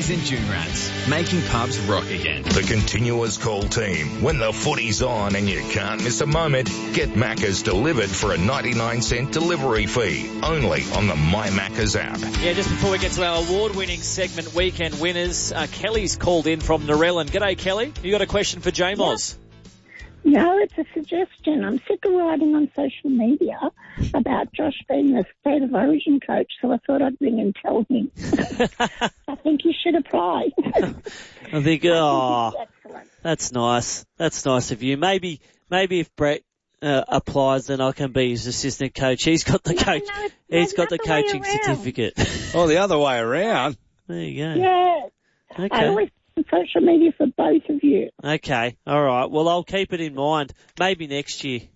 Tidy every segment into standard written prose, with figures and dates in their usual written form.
Macca's and June Rats, making pubs rock again. The continuous call team. When the footy's on and you can't miss a moment, get Macca's delivered for a 99-cent delivery fee. Only on the My Macca's app. Yeah, just before we get to our award-winning segment, Weekend Winners, Kelly's called in from Narellan. G'day, Kelly. You got a question for J-Moz? No, it's a suggestion. I'm sick of writing on social media about Josh being the State of Origin coach, so I thought I'd ring and tell him. I think you should apply. I think, that's nice. That's nice of you. Maybe if Brett applies, then I can be his assistant coach. He's got the he's got the coaching certificate. Oh, the other way around. There you go. Yeah. Okay. I always on social media for both of you. Okay. All right. Well, I'll keep it in mind. Maybe next year.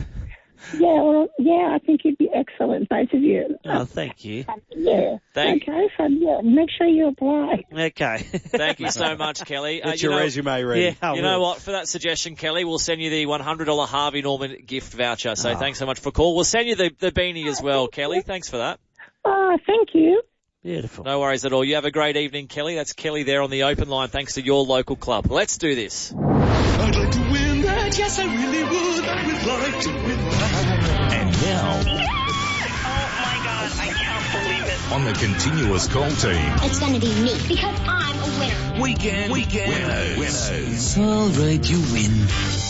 I think you'd be excellent, both of you. Oh, thank you. Okay, so make sure you apply. Okay. Thank you so much, Kelly. Get your resume ready. Yeah, you know what? For that suggestion, Kelly, we'll send you the $100 Harvey Norman gift voucher. So thanks so much for call. We'll send you the beanie as well, Kelly. Thanks for that. Oh, thank you. Beautiful. No worries at all. You have a great evening, Kelly. That's Kelly there on the open line, thanks to your local club. Let's do this. I'd like to win that, yes I really would. I would like to win that. And now, Oh my God, I can't believe it. on the continuous call team, It's going to be me because I'm a winner. Weekend Winners. All right, you win.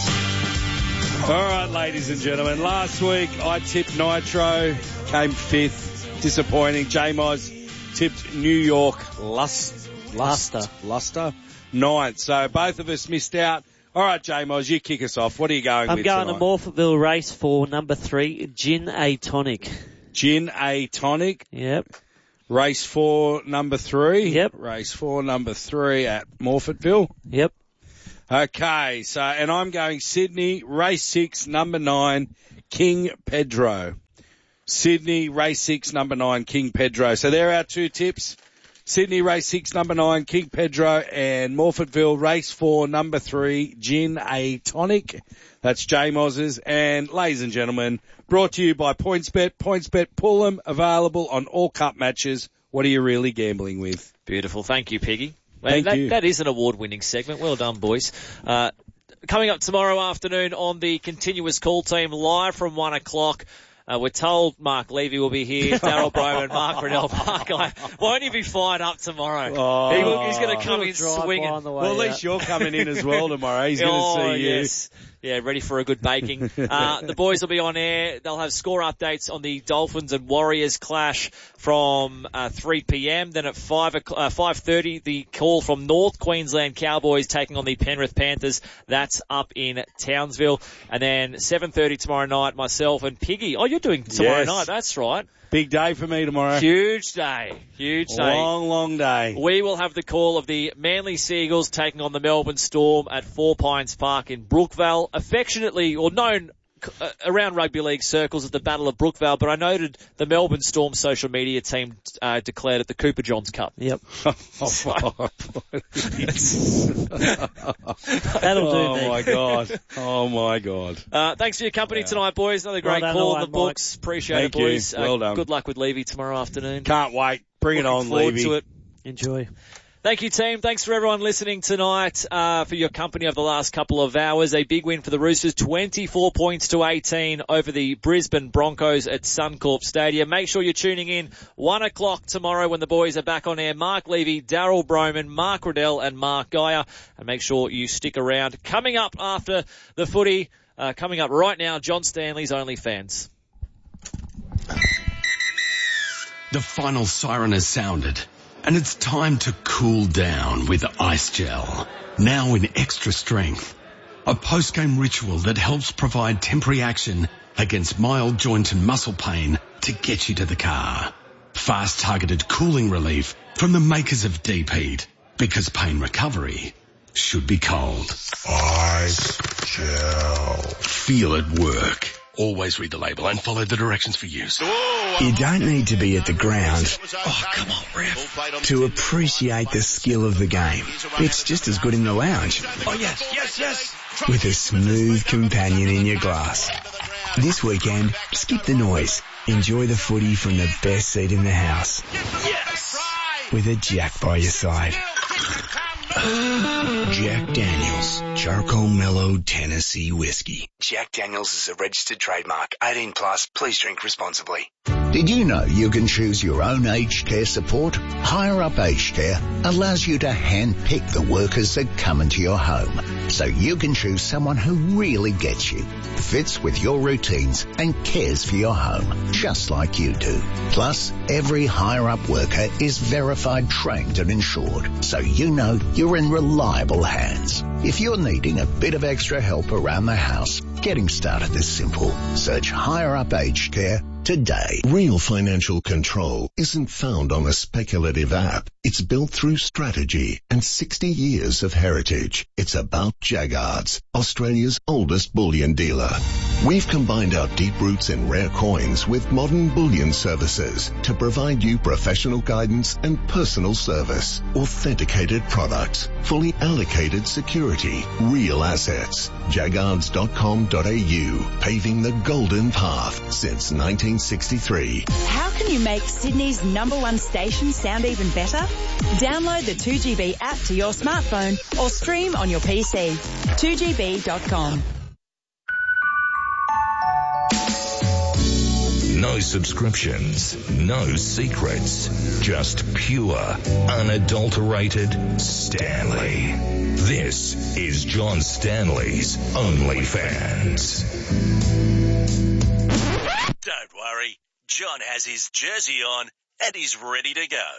All right, ladies and gentlemen. Last week I tipped Nitro, came fifth. Disappointing. J-Moz tipped New York Luster ninth. So both of us missed out. All right, J-Moz, you kick us off. What are you going with I'm going tonight? to Morphettville Race 4, number 3, Gin A Tonic. Gin A Tonic. Yep. Race 4, number 3. Yep. Race 4, number 3 at Morphettville. Yep. Okay, so, and I'm going Sydney, race 6, number 9, King Pedro. Sydney, race 6, number 9, King Pedro. So there are our two tips. Sydney, race 6, number 9, King Pedro, and Morphettville, race 4, number 3, Gin A Tonic. That's J-Moz's. And ladies and gentlemen, brought to you by PointsBet. PointsBet, pull them, available on all cup matches. What are you really gambling with? Beautiful. Thank you, Piggy. Thank you. That is an award-winning segment. Well done, boys. Coming up tomorrow afternoon on the continuous call team, live from 1 o'clock. We're told Mark Levy will be here, Daryl Bowman, Mark Riddell. Won't he be fired up tomorrow? He's going to come in swinging. Well, at least you're coming in as well tomorrow. He's going to see you. Yes. Yeah, ready for a good baking. The boys will be on air. They'll have score updates on the Dolphins and Warriors clash from 3 p.m. Then at 5:30, the call from North Queensland Cowboys taking on the Penrith Panthers. That's up in Townsville. And then 7:30 tomorrow night, myself and Piggy. Oh, you're doing tomorrow night. That's right. Big day for me tomorrow. Huge day. Huge day. Long day. We will have the call of the Manly Seagulls taking on the Melbourne Storm at Four Pines Park in Brookvale, affectionately or known around rugby league circles as the Battle of Brookvale, but I noted the Melbourne Storm social media team declared it the Cooper Johns Cup. Yep. That'll do me. Oh my God. Thanks for your company tonight, boys. Another great call in the books. Appreciate it, boys. Well done. Good luck with Levy tomorrow afternoon. Can't wait. Bring it on, Levy. To it. Enjoy. Thank you, team. Thanks for everyone listening tonight, for your company over the last couple of hours. A big win for the Roosters, 24 points to 18 over the Brisbane Broncos at Suncorp Stadium. Make sure you're tuning in 1 o'clock tomorrow when the boys are back on air. Mark Levy, Daryl Broman, Mark Riddell and Mark Geyer. And make sure you stick around. Coming up after the footy, coming up right now, John Stanley's OnlyFans. The final siren has sounded. And it's time to cool down with Ice Gel. Now in extra strength. A post-game ritual that helps provide temporary action against mild joint and muscle pain to get you to the car. Fast targeted cooling relief from the makers of Deep Heat. Because pain recovery should be cold. Ice Gel. Feel it work. Always read the label and follow the directions for use. You don't need to be at the ground to appreciate the skill of the game. It's just as good in the lounge. Oh, yes. With a smooth companion in your glass. This weekend, skip the noise. Enjoy the footy from the best seat in the house. Yes. with a Jack by your side. Jack Daniels, Charcoal Mellow Tennessee Whiskey. Jack Daniels is a registered trademark. 18 plus. Please drink responsibly. Did you know you can choose your own aged care support? Higher Up Aged Care allows you to hand-pick the workers that come into your home, so you can choose someone who really gets you, fits with your routines and cares for your home, just like you do. Plus, every Higher Up worker is verified, trained and insured, so you know you're in reliable hands. If you're needing a bit of extra help around the house, getting started is simple. Search Higher Up Aged Care today. Real financial control isn't found on a speculative app. It's built through strategy and 60 years of heritage. It's about Jaggards, Australia's oldest bullion dealer. We've combined our deep roots in rare coins with modern bullion services to provide you professional guidance and personal service, authenticated products, fully allocated security, real assets. Jaggards.com.au, paving the golden path since 1963. How can you make Sydney's #1 station sound even better? Download the 2GB app to your smartphone or stream on your PC. 2GB.com. No subscriptions, no secrets, just pure, unadulterated Stanley. This is John Stanley's OnlyFans. Don't worry, John has his jersey on and he's ready to go.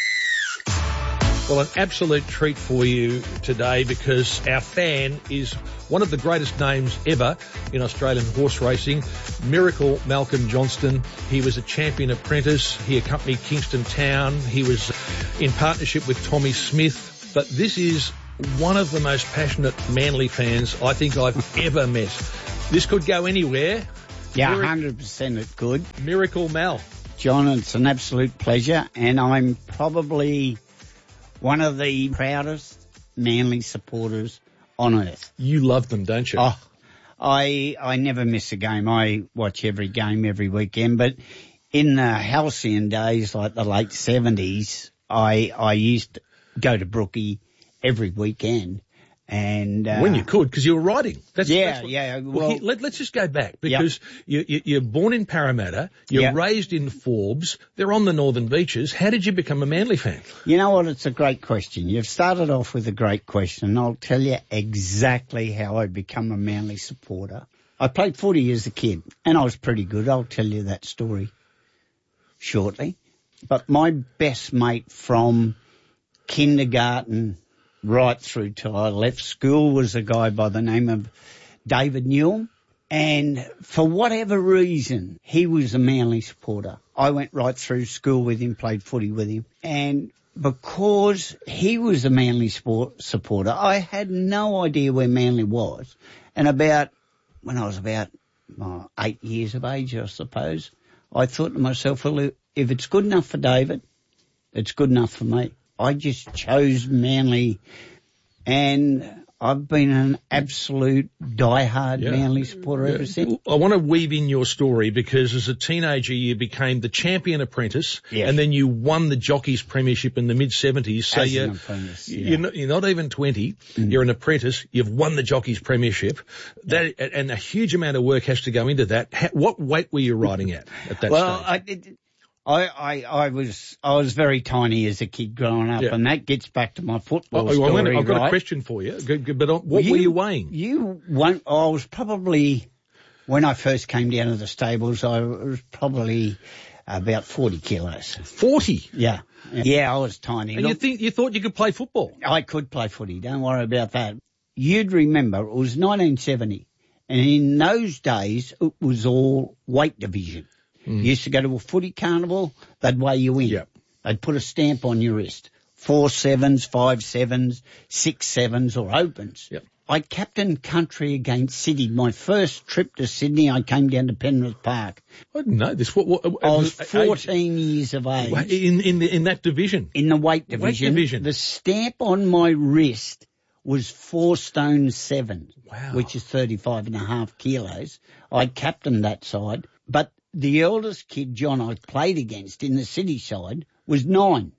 Well, an absolute treat for you today because our fan is one of the greatest names ever in Australian horse racing, Miracle Malcolm Johnston. He was a champion apprentice. He accompanied Kingston Town. He was in partnership with Tommy Smith. But this is one of the most passionate Manly fans I think I've ever met. This could go anywhere. Yeah, 100% it could. Miracle Mal. John, it's an absolute pleasure, and I'm probably one of the proudest Manly supporters on earth. You love them, don't you? Oh, I never miss a game. I watch every game every weekend, but in the halcyon days, like the late 70s, I used to go to Brookie every weekend. And when you could, because you were riding. Yeah. Well, let's just go back because you're born in Parramatta, you're raised in Forbes, they're on the Northern Beaches. How did you become a Manly fan? You know what? It's a great question. You've started off with a great question, and I'll tell you exactly how I become a Manly supporter. I played footy as a kid, and I was pretty good. I'll tell you that story shortly. But my best mate from kindergarten right through till I left school was a guy by the name of David Newell. And for whatever reason, he was a Manly supporter. I went right through school with him, played footy with him. And because he was a Manly supporter, I had no idea where Manly was. And when I was about 8 years of age, I suppose, I thought to myself, well, if it's good enough for David, it's good enough for me. I just chose Manly, and I've been an absolute diehard Manly supporter ever since. I want to weave in your story because as a teenager you became the champion apprentice and then you won the Jockeys Premiership in the mid-70s. So you're not even 20, you're an apprentice, you've won the Jockeys Premiership. And a huge amount of work has to go into that. What weight were you riding at that stage? I was very tiny as a kid growing up, and that gets back to my football story. I've got a question for you, but what were you weighing? I was probably, when I first came down to the stables, I was probably about 40 kilos. 40? Yeah. Yeah, I was tiny. And you thought you could play football? I could play footy, don't worry about that. You'd remember, it was 1970, and in those days, it was all weight division. You used to go to a footy carnival, they'd weigh you in. Yep. They'd put a stamp on your wrist. 4 7s, 5 7s, 6 7s or opens. Yep. I captained country against Sydney. My first trip to Sydney, I came down to Penrith Park. I didn't know this. I was 14 years of age. In that division? In the weight division. The stamp on my wrist was 4 stone 7, which is 35.5 kilos. I captained that side, but the eldest kid, John, I played against in the city side was 9.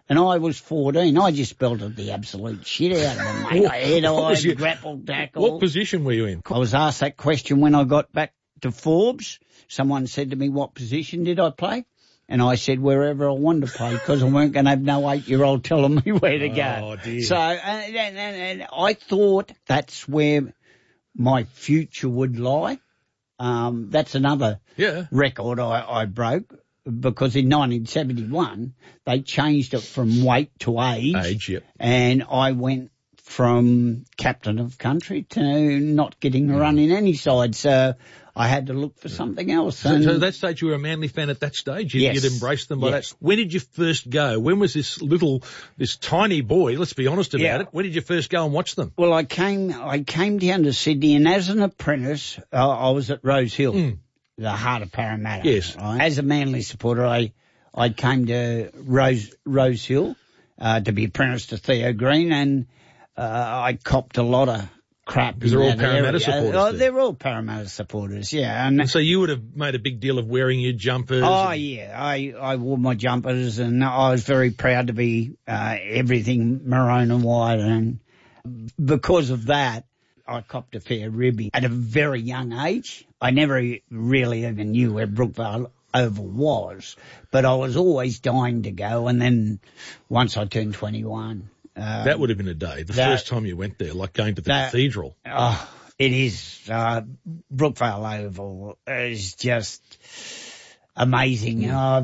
And I was 14. I just belted the absolute shit out of them, mate. Head-eye, grapple, tackle. What position were you in? I was asked that question when I got back to Forbes. Someone said to me, what position did I play? And I said, wherever I wanted to play, because I weren't going to have no 8-year-old telling me where to go. Oh, dear. So, and I thought that's where my future would lie. That's another record I broke, because in 1971, they changed it from weight to age. Age, yep. And I went from captain of country to not getting a run in any side. So I had to look for something else. So at that stage, you were a Manly fan at that stage? You'd embraced them by that. When did you first go? When was this tiny boy, let's be honest about it, when did you first go and watch them? Well, I came down to Sydney, and as an apprentice, I was at Rose Hill, the heart of Parramatta. Yes. Right? As a Manly supporter, I came to Rose Hill to be apprenticed to Theo Green, and I copped a lot of crap. Because they're all Parramatta supporters. They're all Parramatta supporters, yeah. And so you would have made a big deal of wearing your jumpers? Oh, yeah. I wore my jumpers, and I was very proud to be everything maroon and white. And because of that, I copped a fair ribbing at a very young age. I never really even knew where Brookvale Oval was, but I was always dying to go. And then once I turned 21... that would have been a day, the first time you went there, like going to the cathedral. Oh, it is. Brookvale Oval is just amazing.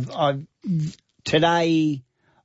Today,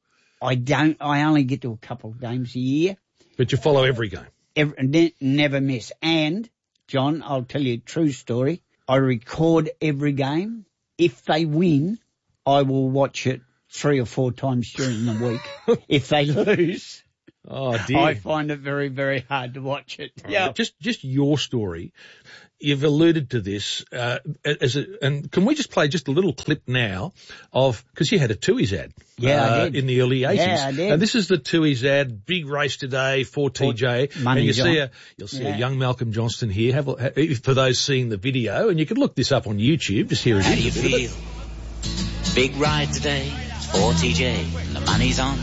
I only get to a couple of games a year. But you follow every game? Never miss. And, John, I'll tell you a true story. I record every game. If they win, I will watch it 3 or 4 times during the week. If they lose... Oh dear! I find it very, very hard to watch it. Yeah, just your story. You've alluded to this, and can we just play just a little clip now because you had a Tui's ad. I did. In the early 80s. Yeah, I did. And this is the Tui's ad, big race today for TJ. Money and you'll see a young Malcolm Johnston here. For those seeing the video, and you can look this up on YouTube. Just hear it. How do you feel? Big ride today for TJ. The money's on.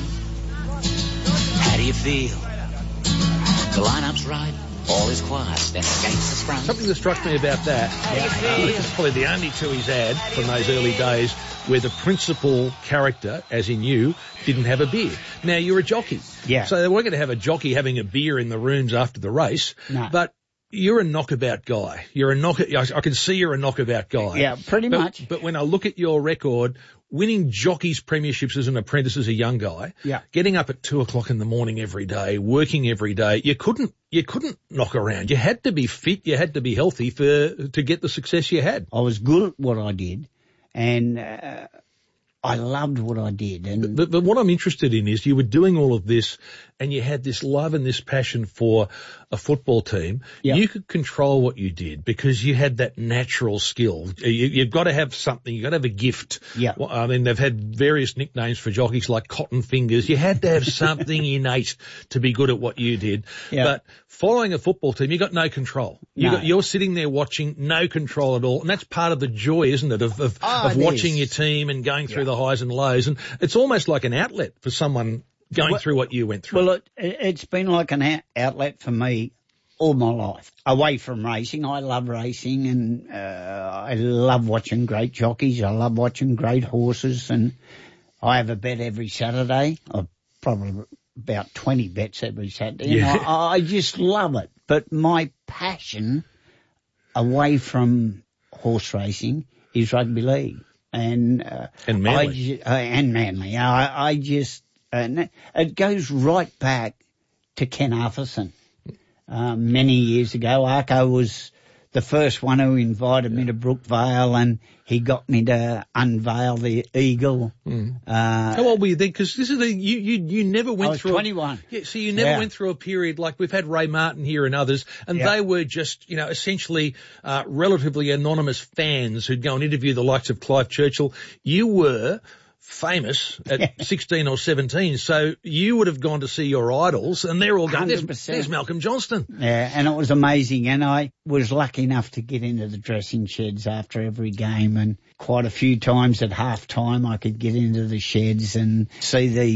How do you feel? The lineup's right, all is quiet, then the gates are sprung. Something that struck me about that, this is probably the only Tui's ad from those early days where the principal character, as in you, didn't have a beer. Now, you're a jockey. Yeah. So they weren't going to have a jockey having a beer in the rooms after the race. No. But you're a knockabout guy. I can see you're a knockabout guy. Yeah, pretty much. But when I look at your record, winning jockeys premierships as an apprentice as a young guy, getting up at 2:00 in the morning every day, working every day, you couldn't knock around. You had to be fit, you had to be healthy to get the success you had. I was good at what I did, and I loved what I did. But what I'm interested in is you were doing all of this and you had this love and this passion for a football team. Yep. You could control what you did because you had that natural skill. You've got to have something. You've got to have a gift. Yeah. I mean, they've had various nicknames for jockeys like Cotton Fingers. You had to have something innate to be good at what you did. Yep. But following a football team, you got no control. You're sitting there watching, no control at all. And that's part of the joy, isn't it, of watching your team and going through the highs and lows. And it's almost like an outlet for someone going through what you went through. Well, it's been like an outlet for me all my life. Away from racing, I love racing and I love watching great jockeys. I love watching great horses, and I have a bet every Saturday. I've probably about 20 bets every Saturday. Yeah. And I just love it. But my passion away from horse racing is rugby league. And Manly. And Manly. I just... it goes right back to Ken Arthurson. Many years ago, Arco was the first one who invited me to Brookvale, and he got me to unveil the eagle. How old were you then? Because this is you never went through. I was 21. So you never went through a period like we've had Ray Martin here and others, and they were just essentially relatively anonymous fans who'd go and interview the likes of Clive Churchill. You were famous at 16 or 17, so you would have gone to see your idols, and they're all going, there's Malcolm Johnston. Yeah, and it was amazing, and I was lucky enough to get into the dressing sheds after every game, and quite a few times at half-time I could get into the sheds and see these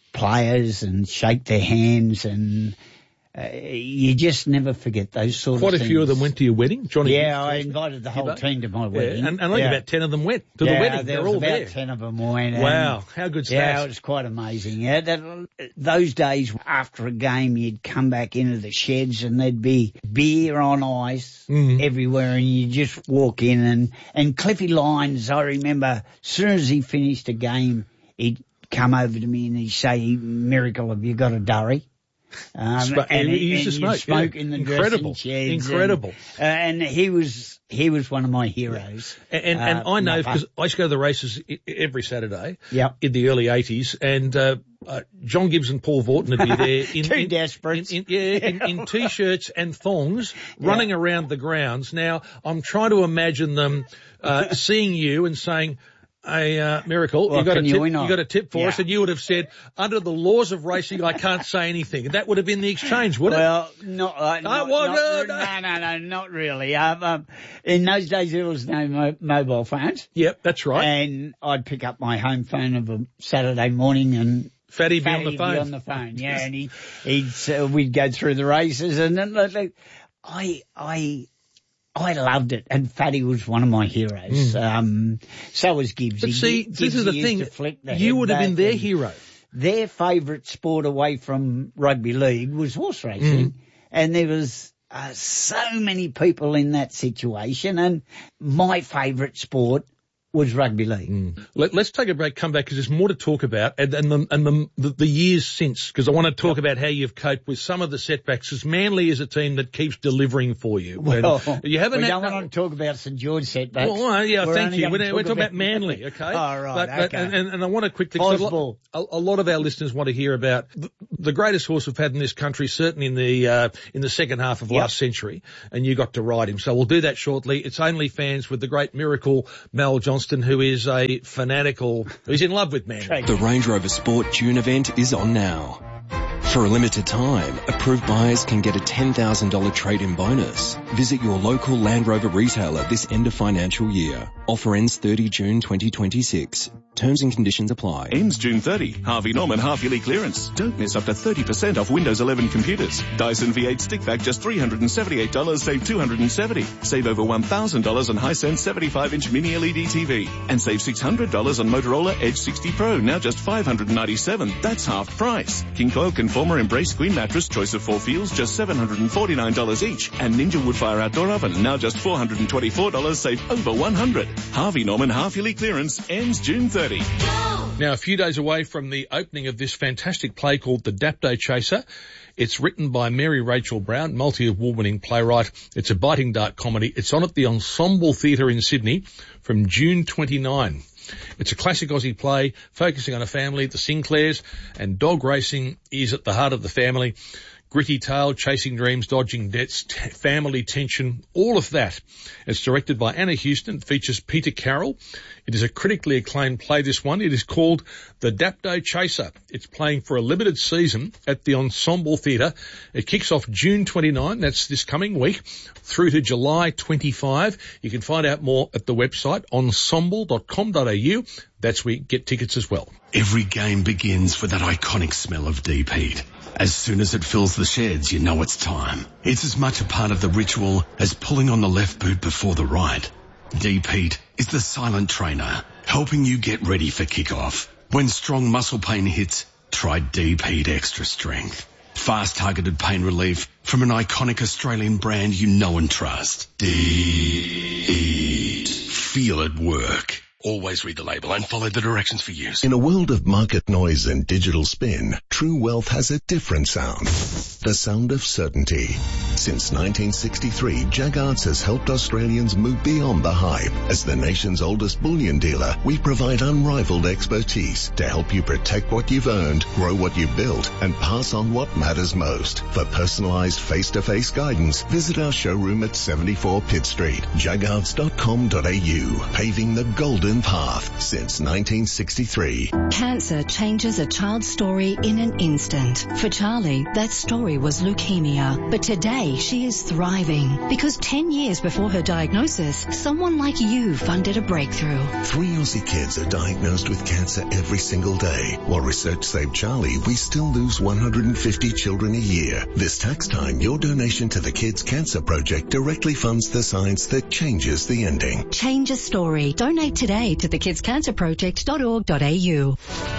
players and shake their hands, and you just never forget those sort of things. Quite a few of them went to your wedding, Johnny. Yeah, I invited the whole team to my wedding. And only about 10 of them went to the wedding. There They're was all about there. 10 of them went. Wow, how good's that? Yeah, it was quite amazing. Yeah, those days after a game, you'd come back into the sheds and there'd be beer on ice everywhere, and you just walk in and Cliffy Lyons, I remember, as soon as he finished a game, he'd come over to me and he'd say, "Miracle, have you got a durry?" He used to smoke in the Incredible. dressing sheds. Incredible. And he was one of my heroes. And I know, because I used to go to the races every Saturday in the early 80s, and John Gibbs and Paul Vaughton would be there Too desperate. in T-shirts and thongs running around the grounds. Now, I'm trying to imagine them seeing you and saying, "Hey, Miracle, you got a tip for us," and you would have said, "Under the laws of racing, I can't say anything." And that would have been the exchange, wouldn't it? Well, not really. In those days, there was no mobile phones. Yep, that's right. And I'd pick up my home phone of a Saturday morning, and Fatty be on the phone. On the phone, yeah, and we'd go through the races, and then I loved it, and Fatty was one of my heroes. So was Gibbs. But see, this is the thing. You would have been their hero. Their favourite sport away from rugby league was horse racing, and there was so many people in that situation, and my favourite sport was rugby league. Let's take a break, come back, because there's more to talk about, and the years since, because I want to talk about how you've coped with some of the setbacks, as Manly is a team that keeps delivering for you. Well, we don't want to talk about St George setbacks. Well, yeah, thank you. We're talking about Manly, okay? Oh, right, okay. And I want to quickly, because a lot of our listeners want to hear about the greatest horse we've had in this country, certainly in the second half of last century, and you got to ride him. So we'll do that shortly. It's Only Fans with the great Miracle Mal Johnston, who is who's in love with Manly. The Range Rover Sport June event is on now. For a limited time, approved buyers can get a $10,000 trade-in bonus. Visit your local Land Rover retailer this end of financial year. Offer ends 30 June 2026. Terms and conditions apply. Ends June 30. Harvey Norman half-yearly clearance. Don't miss up to 30% off Windows 11 computers. Dyson V8 stick vac just $378, save $270. Save over $1,000 on Hisense 75-inch mini LED TV. And save $600 on Motorola Edge 60 Pro, now just $597. That's half price. King Coil Conformer Embrace Queen Mattress, choice of 4 feels, just $749 each. And Ninja Woodfire Outdoor Oven, now just $424, save over $100. Harvey Norman half-yearly clearance ends June 30. Now, a few days away from the opening of this fantastic play called The Dapto Chaser. It's written by Mary Rachel Brown, multi-award-winning playwright. It's a biting dark comedy. It's on at the Ensemble Theatre in Sydney from June 29. It's a classic Aussie play focusing on a family, the Sinclairs, and dog racing is at the heart of the family. Gritty tale, chasing dreams, dodging debts, family tension, all of that. It's directed by Anna Houston. It features Peter Carroll. It is a critically acclaimed play, this one. It is called The Dapto Chaser. It's playing for a limited season at the Ensemble Theatre. It kicks off June 29, that's this coming week, through to July 25. You can find out more at the website ensemble.com.au. That's where you get tickets as well. Every game begins with that iconic smell of deep heat. As soon as it fills the sheds, you know it's time. It's as much a part of the ritual as pulling on the left boot before the right. Deep heat is the silent trainer, helping you get ready for kickoff. When strong muscle pain hits, try Deep Heat Extra Strength. Fast targeted pain relief from an iconic Australian brand you know and trust. Deep Heat. Feel it work. Always read the label and follow the directions for use. In a world of market noise and digital spin, True Wealth has a different sound. The sound of certainty. Since 1963, Jaggards has helped Australians move beyond the hype. As the nation's oldest bullion dealer, we provide unrivaled expertise to help you protect what you've earned, grow what you've built, and pass on what matters most. For personalized face-to-face guidance, visit our showroom at 74 Pitt Street, jaggards.com.au, paving the golden path since 1963. Cancer changes a child's story in an instant. For Charlie, that story was leukemia. But today, Today, she is thriving because 10 years before her diagnosis, someone like you funded a breakthrough. 3 Aussie kids are diagnosed with cancer every single day. While research saved Charlie, we still lose 150 children a year. This tax time, your donation to the Kids Cancer Project directly funds the science that changes the ending. Change a story. Donate today to thekidscancerproject.org.au.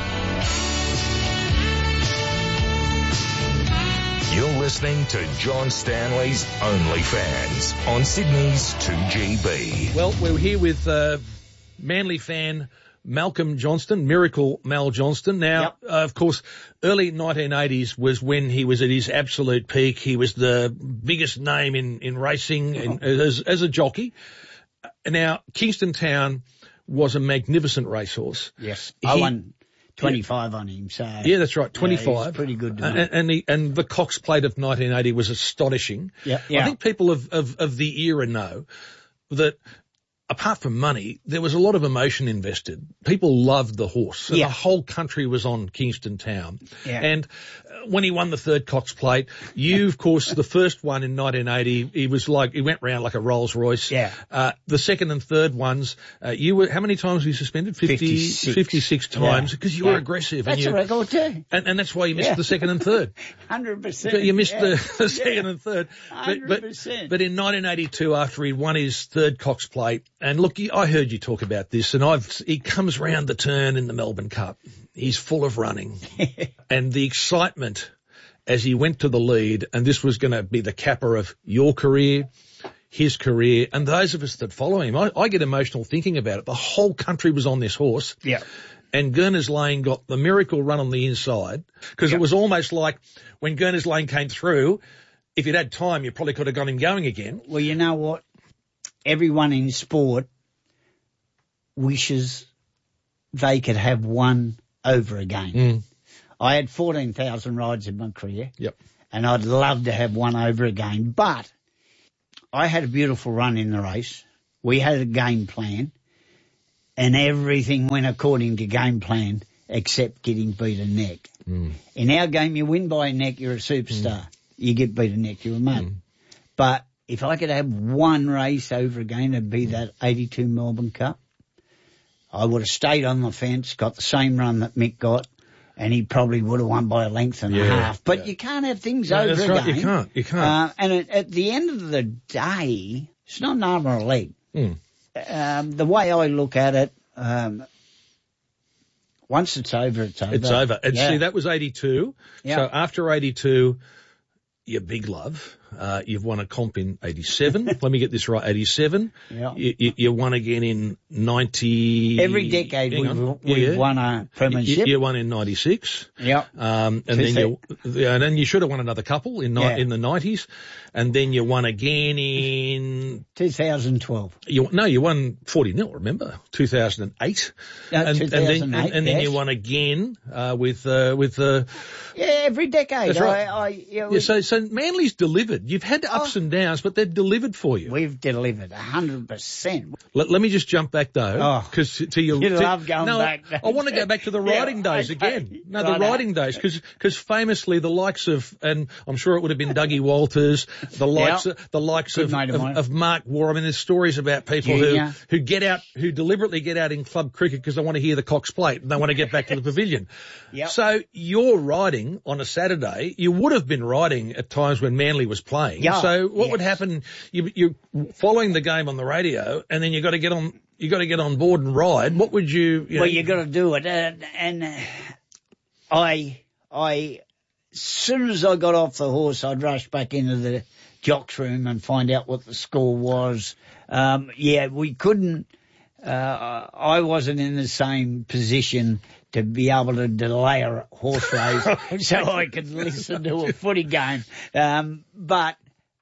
You're listening to John Stanley's OnlyFans on Sydney's 2GB. Well, we're here with Manly fan Malcolm Johnston, Miracle Mal Johnston. Now, of course, early 1980s was when he was at his absolute peak. He was the biggest name in racing as a jockey. Now, Kingston Town was a magnificent racehorse. Yes. I won 25 on him, so. Yeah, that's right, 25. Yeah, he's pretty good to me. And the Cox Plate of 1980 was astonishing. Yeah. I think people of the era know that apart from money, there was a lot of emotion invested. People loved the horse. And the whole country was on Kingston Town. Yeah. And when he won the third Cox Plate, you, of course, the first one in 1980, he went round like a Rolls Royce. Yeah. The second and third ones, how many times were you suspended? 56 times, because you were aggressive. That's a record too. And that's why you missed the second and third. 100%. You missed the second and third. 100%. But in 1982, after he won his third Cox Plate, and look, I heard you talk about this, and he comes round the turn in the Melbourne Cup. He's full of running. And the excitement as he went to the lead, and this was going to be the capper of your career, his career, and those of us that follow him. I get emotional thinking about it. The whole country was on this horse. Yeah. And Gurners Lane got the miracle run on the inside, because it was almost like when Gurners Lane came through, if you'd had time, you probably could have got him going again. Well, you know what? Everyone in sport wishes they could have one over again. Mm. I had 14,000 rides in my career. Yep. And I'd love to have one over again. But I had a beautiful run in the race. We had a game plan. And everything went according to game plan except getting beat a neck. Mm. In our game, you win by a neck, you're a superstar. You get beat a neck, you're a mud. But if I could have one race over again, it'd be that 82 Melbourne Cup. I would have stayed on the fence, got the same run that Mick got, and he probably would have won by a length and a half. But you can't have things over that's again. Right. You can't. And at the end of the day, it's not an arm or a leg. Mm. The way I look at it, once it's over, it's over. It's over. And see, that was 82. Yeah. So after 82, your big love, you've won a comp in 87. Let me get this right, 87. Yeah. You won again in 90. Every decade we've won a premiership. You won in 96. Yeah. And then you should have won another couple in the 90s. And then you won again in 2012. You won 40-0, remember? 2008. And 2008, and then you won again with every decade. That's right. So Manly's delivered. You've had ups and downs, but they're delivered for you. We've delivered 100%. Let me just jump back though, because you love going back. I want to go back to the riding days again. No, the riding days, because famously the likes of, and I'm sure it would have been Dougie Walters, the likes of Mark War. I mean, there's stories about people who deliberately get out in club cricket because they want to hear the Cox Plate and they want to get back to the pavilion. Yep. So you're riding on a Saturday. You would have been riding at times when Manly was playing. Yeah. So what would happen? You're following the game on the radio, and then you got to get on. You got to get on board and ride. What would you? Well, you got to do it, and I, as soon as I got off the horse, I'd rush back into the jocks room and find out what the score was. We couldn't. I wasn't in the same position to be able to delay a horse race so I could listen to a footy game. But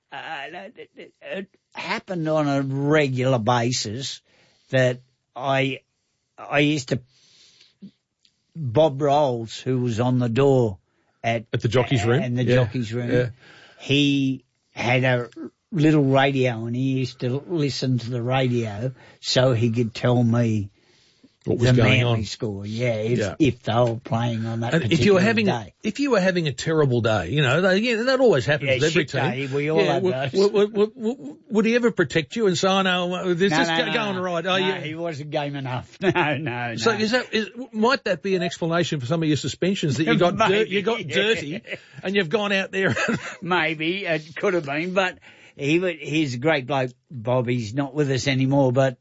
it happened on a regular basis that I used to, Bob Rolls, who was on the door at the jockey's room, and the jockey's room, he had a little radio and he used to listen to the radio so he could tell me what was the going Manly on. score, if they were playing on that And particular if you were having a terrible day, that always happens with every shit team. day, we all have those. Would he ever protect you and say, "Oh no, this is going right"? Oh, no, he wasn't game enough. No. So might that be an explanation for some of your suspensions that you got dirty and you've gone out there? Maybe it could have been, but he's a great bloke, Bob. He's not with us anymore, but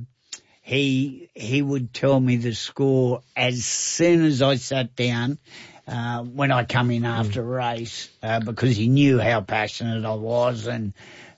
he would tell me the score as soon as I sat down when I come in after a race because he knew how passionate I was, and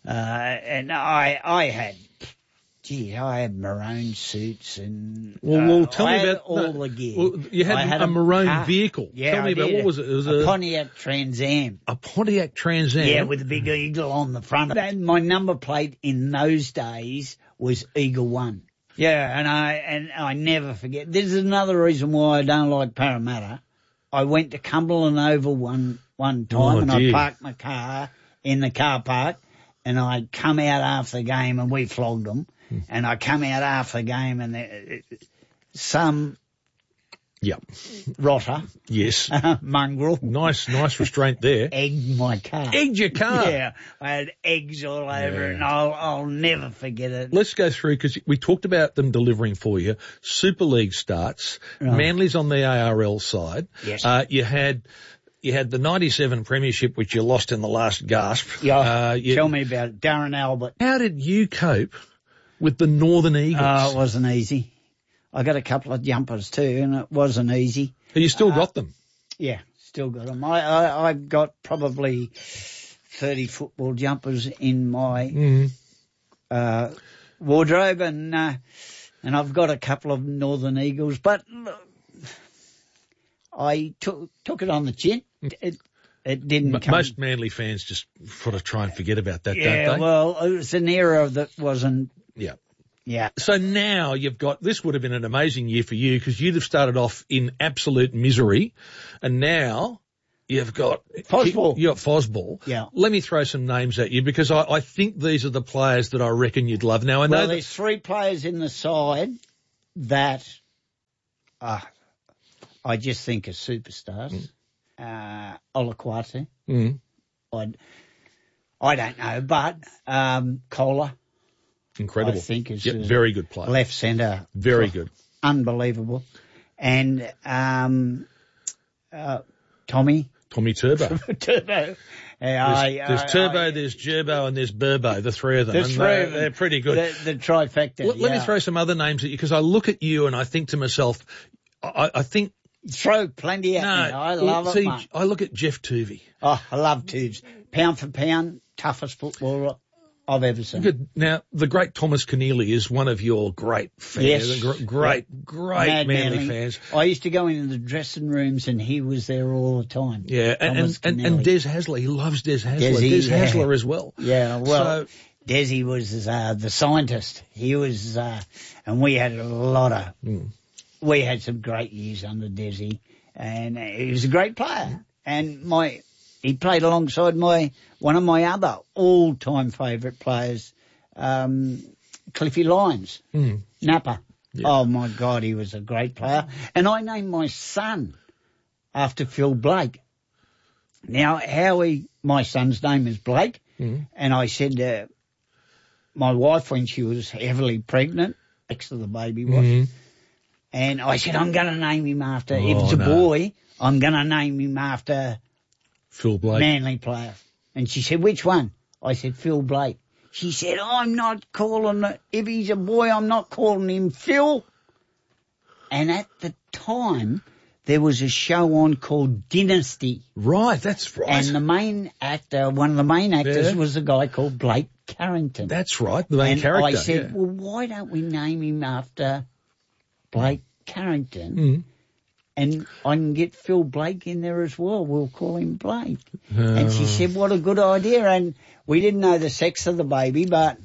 I had maroon suits and tell me about all the gear. Well, you had a maroon vehicle. Yeah, tell me about what was it? It was a Pontiac Trans Am. A Pontiac Trans Am. Yeah, with a big eagle on the front. And my number plate in those days was Eagle 1. Yeah, and I never forget. This is another reason why I don't like Parramatta. I went to Cumberland Oval one time I parked my car in the car park, and I come out after the game and we flogged them. And I come out after the game and some rotter, yes, mongrel, nice restraint there, egged my car. Egged your car? Yeah, I had eggs all over it, and I'll never forget it. Let's go through, because we talked about them delivering for you. Super League starts. Right. Manly's on the ARL side. Yes. You had the 97 premiership, which you lost in the last gasp. Yeah. Tell me about it. Darren Albert. How did you cope with the Northern Eagles? Oh, it wasn't easy. I got a couple of jumpers too, and it wasn't easy. But you still got them? Yeah, still got them. I've got probably 30 football jumpers in my wardrobe, and I've got a couple of Northern Eagles, but I took it on the chin. It didn't come. Most Manly fans just sort of try and forget about that, don't they? Yeah, well, it was an era that wasn't... Yeah. So now you've got, this would have been an amazing year for you because you'd have started off in absolute misery, and now you've got Fosball. You got Fosball. Yeah. Let me throw some names at you because I think these are the players that I reckon you'd love. Now I know there's 3 players in the side that I just think are superstars. Olaquate. I don't know, but Kohler. Incredible. I think is very good player. Left centre. Very good. Unbelievable. And Tommy Turbo. Turbo. There's Turbo, there's Gerbo, and there's Burbo, the 3 of them. There's 3 of them. They're pretty good. The trifecta. Let me throw some other names at you because I look at you and I think to myself, I think... Throw plenty at me. I love it, mate. I look at Jeff Tuvey. Oh, I love Tubes. Pound for pound, toughest footballer I've ever seen. Good. Now, the great Thomas Keneally is one of your great fans. Yes. Great Manly fans. I used to go into the dressing rooms and he was there all the time. Yeah, and Des Hasler. He loves Des Hasler. Des Hasler as well. Yeah, well, Desi was the scientist. He was, and we had a lot of... We had some great years under Desi, and he was a great player. And he played alongside one of my other all-time favourite players, Cliffy Lyons, Napa. Yeah. Oh my God, he was a great player. And I named my son after Phil Blake. Now, Howie, my son's name is Blake, and I said to my wife when she was heavily pregnant, next to the baby was. And I said, I'm going to name him after, if it's a boy, I'm going to name him after Phil Blake. Manly player. And she said, which one? I said, Phil Blake. She said, I'm not calling it, if he's a boy, I'm not calling him Phil. And at the time, there was a show on called Dynasty. Right, that's right. And the main actor, one of the main actors was a guy called Blake Carrington. That's right, the main character. I said, well, why don't we name him after Blake Carrington, and I can get Phil Blake in there as well. We'll call him Blake. And she said, what a good idea. And we didn't know the sex of the baby, but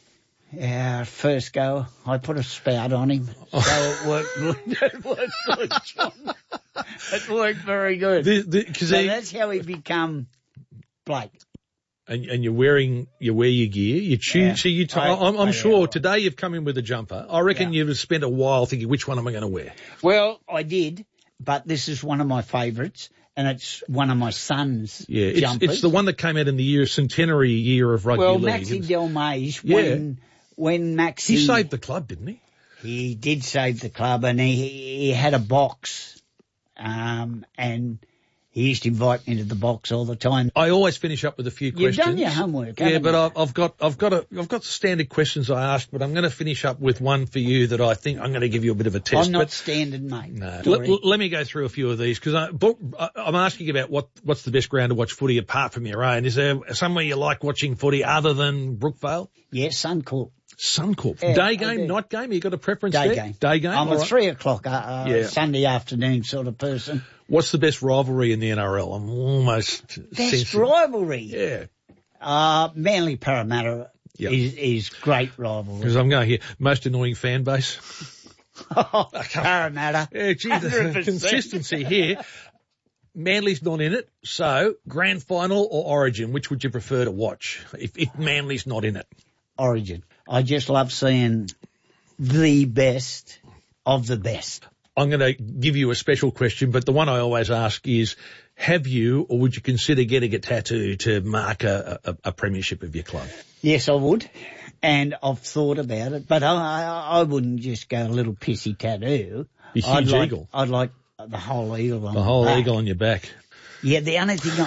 first go, I put a spout on him. So it worked good. It worked good, John. It worked very good. So that's how he become Blake. and you wear your gear, you choose. Yeah. I'm sure today you've come in with a jumper. I reckon you've spent a while thinking, which one am I going to wear? Well, I did, but this is one of my favourites, and it's one of my son's jumpers. It's the one that came out in the centenary year of rugby league. Well, Maxi Delmage, when Maxi... He saved the club, didn't he? He did save the club, and he had a box, and he used to invite me to the box all the time. I always finish up with a few questions. You've done your homework, yeah, haven't but you? I've got standard questions I asked, but I'm going to finish up with one for you that I think I'm going to give you a bit of a test. I'm not standard, mate. No. Let me go through a few of these, because I'm asking about what's the best ground to watch footy apart from your own. Is there somewhere you like watching footy other than Brookvale? Yeah, Suncorp. Suncorp. Yeah, day game, night game? You got a preference day there? Game. Day game. I'm a 3 o'clock Sunday afternoon sort of person. What's the best rivalry in the NRL? I'm almost best rivalry. Yeah. Manly Parramatta is great rivalry. Because I'm going here, most annoying fan base. Parramatta. Yeah, gee, the consistency here. Manly's not in it, so grand final or Origin, which would you prefer to watch if Manly's not in it? Origin. I just love seeing the best of the best. I'm going to give you a special question, but the one I always ask is, have you or would you consider getting a tattoo to mark a premiership of your club? Yes, I would. And I've thought about it, but I wouldn't just go a little pissy tattoo. A huge eagle. I'd like the whole eagle on the whole eagle on your back. Yeah, the only thing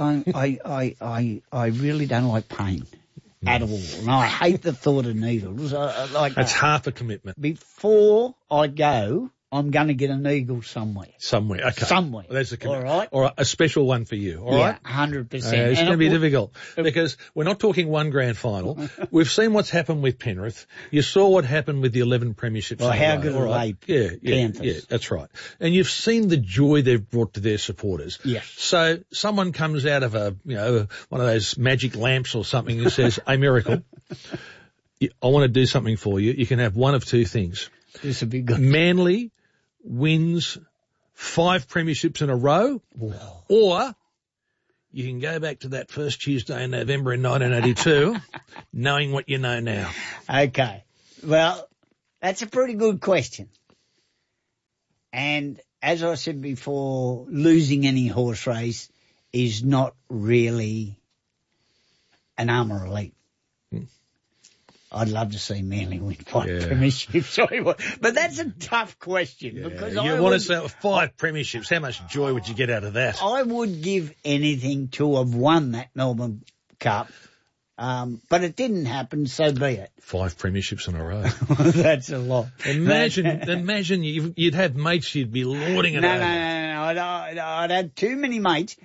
I really don't like pain. At all. And I hate the thought of needles. That's half a commitment. Before I go, I'm going to get an eagle somewhere. Somewhere, okay. Somewhere. Well, that's a commitment. All right. Or a special one for you, all right? 100%. It's going to be difficult because we're not talking one grand final. We've seen what's happened with Penrith. You saw what happened with the 11 premierships. Well, how good are they? Panthers. Yeah, that's right. And you've seen the joy they've brought to their supporters. Yes. So someone comes out of one of those magic lamps or something and says, "Hey, Miracle, I want to do something for you. You can have one of two things. This would be good. Manly wins 5 premierships in a row, or you can go back to that first Tuesday in November in 1982, knowing what you know now." Okay. Well, that's a pretty good question. And as I said before, losing any horse race is not really an armour elite. I'd love to see Manly win 5 premierships. But that's a tough question. Because you want to say 5 premierships. How much joy would you get out of that? I would give anything to have won that Melbourne Cup. But it didn't happen, so be it. 5 premierships in a row. That's a lot. Imagine you'd have mates you'd be lording it over. No. I'd have too many mates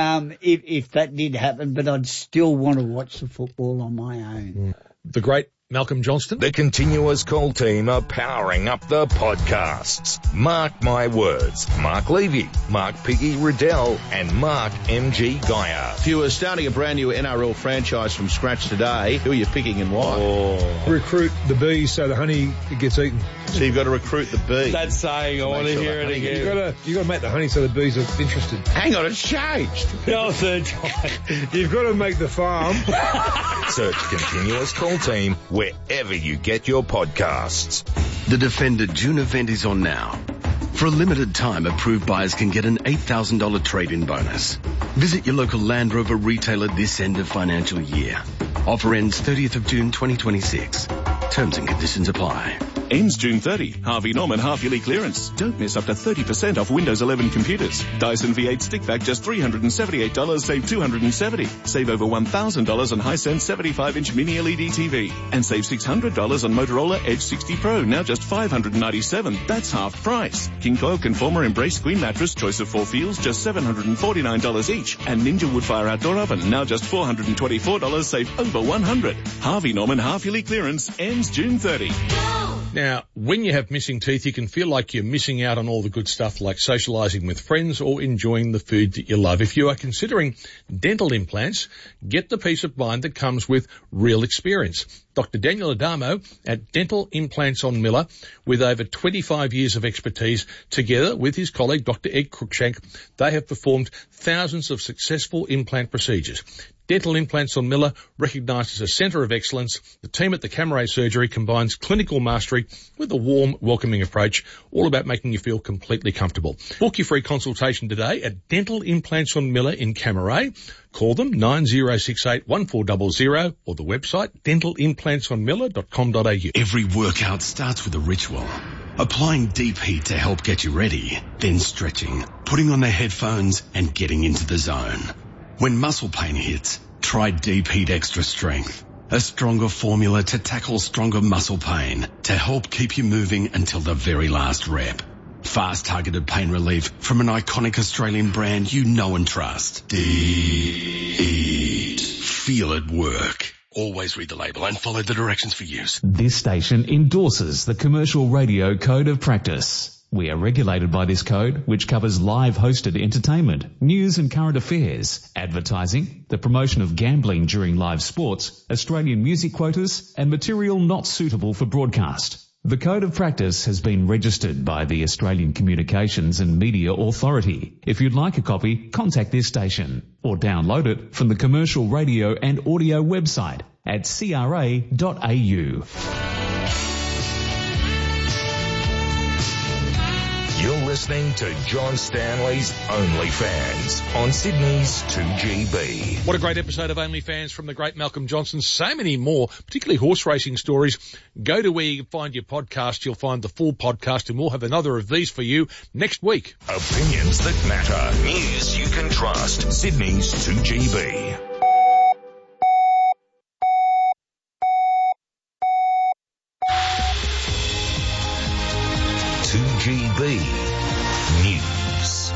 if that did happen, but I'd still want to watch the football on my own. The great Malcolm Johnston. The Continuous Call team are powering up the podcasts. Mark my words. Mark Levy, Mark Piggy Riddell, and Mark M.G. Geyer. If you were starting a brand new NRL franchise from scratch today, who are you picking and why? Recruit the bees so the honey gets eaten. So you've got to recruit the bee. That's saying, I want to hear it again. You've got to make the honey so the bees are interested. Hang on, it's changed. No, third time. You've got to make the farm. Search Continuous Call team wherever you get your podcasts. The Defender June event is on now. For a limited time, approved buyers can get an $8,000 trade-in bonus. Visit your local Land Rover retailer this end of financial year. Offer ends 30th of June 2026. Terms and conditions apply. Ends June 30. Harvey Norman half-yearly clearance. Don't miss up to 30% off Windows 11 computers. Dyson V8 stick vac just $378, save $270. Save over $1,000 on Hisense 75-inch mini LED TV. And save $600 on Motorola Edge 60 Pro, now just $597. That's half price. King Coil Conformer Embrace Queen Mattress, choice of 4 feels, just $749 each. And Ninja Woodfire Outdoor Oven, now just $424, save over $100. Harvey Norman half-yearly clearance ends June 30. Now, when you have missing teeth, you can feel like you're missing out on all the good stuff like socialising with friends or enjoying the food that you love. If you are considering dental implants, get the peace of mind that comes with real experience. Dr. Daniel Adamo at Dental Implants on Miller, with over 25 years of expertise, together with his colleague Dr. Ed Cruikshank, they have performed thousands of successful implant procedures. Dental Implants on Miller, recognised as a centre of excellence. The team at the Camray Surgery combines clinical mastery with a warm, welcoming approach, all about making you feel completely comfortable. Book your free consultation today at Dental Implants on Miller in Camray. Call them 9068 1400 or the website dentalimplantsonmiller.com.au. Every workout starts with a ritual. Applying deep heat to help get you ready, then stretching, putting on the headphones and getting into the zone. When muscle pain hits, try Deep Heat Extra Strength. A stronger formula to tackle stronger muscle pain to help keep you moving until the very last rep. Fast targeted pain relief from an iconic Australian brand you know and trust. Deep Heat. Feel it work. Always read the label and follow the directions for use. This station endorses the Commercial Radio Code of Practice. We are regulated by this code, which covers live hosted entertainment, news and current affairs, advertising, the promotion of gambling during live sports, Australian music quotas, and material not suitable for broadcast. The Code of Practice has been registered by the Australian Communications and Media Authority. If you'd like a copy, contact this station or download it from the Commercial Radio and Audio website at cra.au. You're listening to John Stanley's OnlyFans on Sydney's 2GB. What a great episode of OnlyFans from the great Malcolm Johnson. So many more, particularly horse racing stories. Go to where you find your podcast. You'll find the full podcast, and we'll have another of these for you next week. Opinions that matter. News you can trust. Sydney's 2GB. News.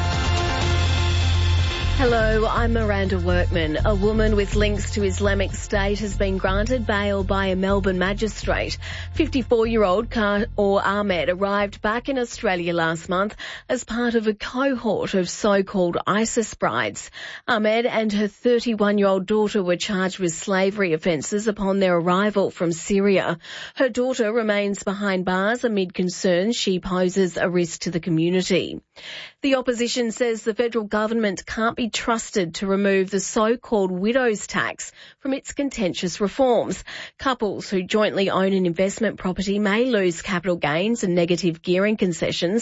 Hello, I'm Miranda Workman. A woman with links to Islamic State has been granted bail by a Melbourne magistrate. 54-year-old Ahmed arrived back in Australia last month as part of a cohort of so-called ISIS brides. Ahmed and her 31-year-old daughter were charged with slavery offences upon their arrival from Syria. Her daughter remains behind bars amid concerns she poses a risk to the community. The opposition says the federal government can't be trusted to remove the so-called widow's tax from its contentious reforms. Couples who jointly own an investment property may lose capital gains and negative gearing concessions